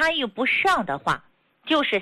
参与不上的话，就是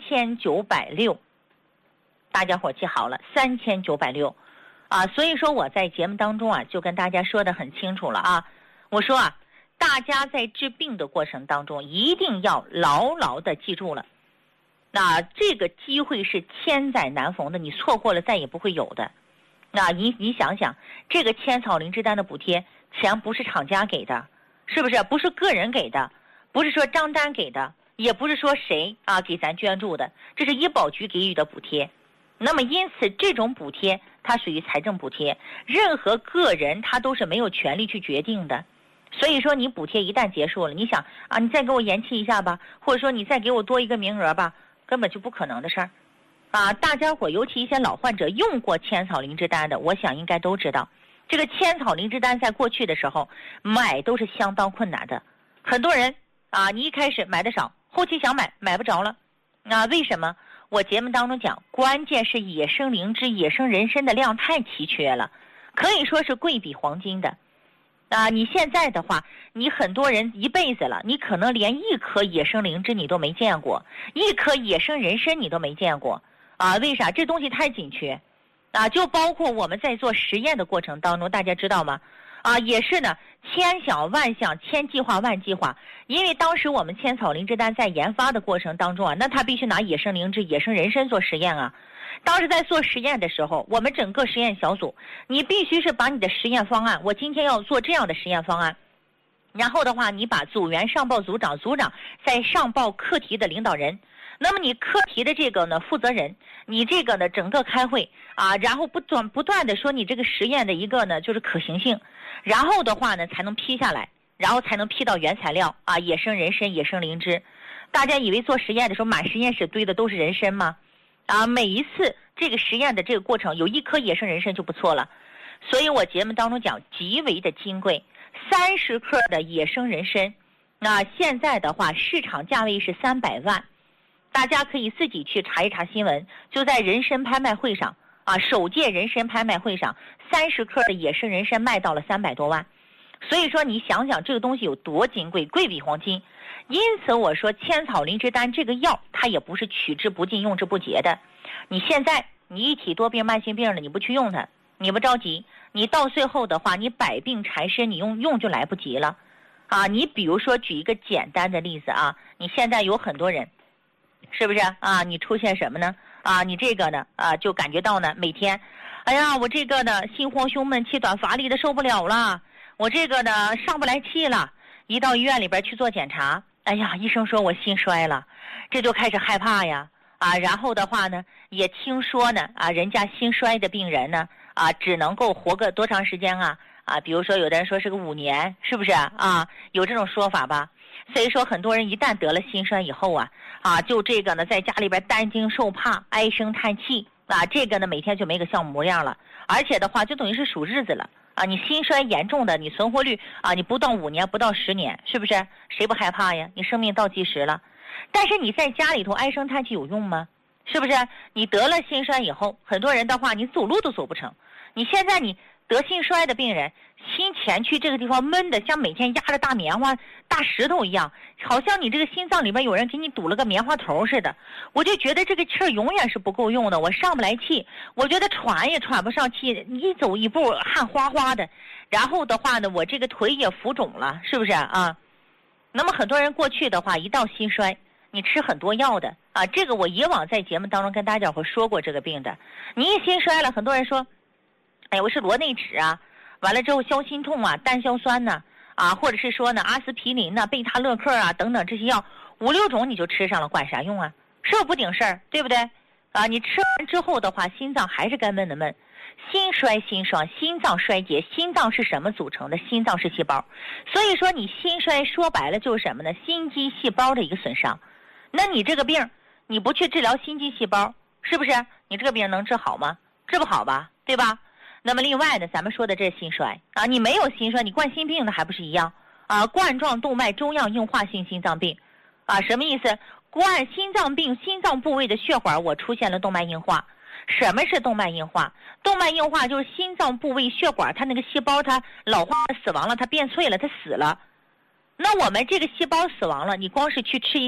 3960，大家伙记好了，3960啊。所以说我在节目当中啊，就跟大家说得很清楚了啊。我说啊，大家在治病的过程当中，一定要牢牢的记住了，那这个机会是千载难逢的，你错过了再也不会有的。那你想想，这个千草灵芝丹的补贴钱不是厂家给的，是不是？不是个人给的，不是说张丹给的，也不是说谁啊给咱捐助的，这是医保局给予的补贴。那么因此这种补贴它属于财政补贴，任何个人他都是没有权利去决定的。所以说你补贴一旦结束了，你想啊，你再给我延期一下吧，或者说你再给我多一个名额吧，根本就不可能的事儿啊。大家伙尤其一些老患者用过千草灵芝丹的，我想应该都知道，这个千草灵芝丹在过去的时候买都是相当困难的，很多人啊，你一开始买的少，后期想买不着了。那为什么？我节目当中讲，关键是野生灵芝、野生人参的量太奇缺了，可以说是贵比黄金的。啊，你现在的话，你很多人一辈子了，你可能连一颗野生灵芝你都没见过，一颗野生人参你都没见过啊？为啥？这东西太紧缺啊！就包括我们在做实验的过程当中，大家知道吗？啊，也是呢，千想万想，千计划万计划。因为当时我们千草灵芝丹在研发的过程当中啊，那它必须拿野生灵芝、野生人参做实验啊。当时在做实验的时候，我们整个实验小组，你必须是把你的实验方案，我今天要做这样的实验方案，然后的话，你把组员上报组长，组长再上报课题的领导人。那么你课题的这个呢负责人，你这个呢整个开会啊，然后不断的说你这个实验的一个呢就是可行性，然后的话呢才能批下来，然后才能批到原材料啊，野生人参、野生灵芝。大家以为做实验的时候满实验室堆的都是人参吗？啊，每一次这个实验的这个过程有一颗野生人参就不错了。所以我节目当中讲极为的金贵，30克的野生人参，那现在的话市场价位是300万。大家可以自己去查一查新闻，就在人参拍卖会上啊，首届人参拍卖会上，30克的野生人参卖到了300多万。所以说你想想这个东西有多金贵，贵比黄金。因此我说千草灵芝丹这个药它也不是取之不尽用之不竭的。你现在你一体多病慢性病了，你不去用它，你不着急，你到最后的话你百病缠身，你用就来不及了啊。你比如说举一个简单的例子啊，你现在有很多人是不是啊？你出现什么呢？啊，你这个呢啊，就感觉到呢每天，哎呀，我这个呢心慌胸闷气短乏力的受不了了，我这个呢上不来气了，一到医院里边去做检查，哎呀，医生说我心衰了，这就开始害怕呀啊。然后的话呢，也听说呢啊，人家心衰的病人呢啊，只能够活个多长时间啊？啊，比如说有的人说是个5年，是不是啊？有这种说法吧？所以说很多人一旦得了心衰以后啊，就这个呢在家里边担惊受怕，唉声叹气啊，这个呢每天就没个像模样了，而且的话就等于是数日子了啊。你心衰严重的，你存活率啊，你不到5年，不到10年，是不是？谁不害怕呀？你生命倒计时了。但是你在家里头唉声叹气有用吗？是不是？你得了心衰以后，很多人的话你走路都走不成。你现在你得心衰的病人，心前区这个地方闷的像每天压着大棉花大石头一样，好像你这个心脏里面有人给你堵了个棉花头似的。我就觉得这个气儿永远是不够用的，我上不来气，我觉得喘也喘不上气，一走一步汗哗哗的，然后的话呢我这个腿也浮肿了，是不是啊？那么很多人过去的话一到心衰你吃很多药的啊，这个我以往在节目当中跟大家伙说过这个病的。你一心衰了，很多人说哎，我是罗内酯啊，完了之后消心痛啊，单硝酸呢啊，或者是说呢阿司匹林呢、贝塔勒克啊等等这些药5、6种你就吃上了，管啥用啊？是不顶事儿，对不对啊？你吃完之后的话，心脏还是该闷的闷，心衰心爽，心脏衰竭。心脏是什么组成的？心脏是细胞，所以说你心衰说白了就是什么呢？心肌细胞的一个损伤。那你这个病你不去治疗心肌细胞，是不是你这个病能治好吗？治不好吧，对吧？那么另外呢，咱们说的这心衰啊，你没有心衰，你冠心病的还不是一样啊？冠状动脉粥样硬化性心脏病啊，什么意思？冠心脏病心脏部位的血管我出现了动脉硬化。什么是动脉硬化？动脉硬化就是心脏部位血管它那个细胞它老化死亡了，它变脆了，它死了。那我们这个细胞死亡了，你光是去吃一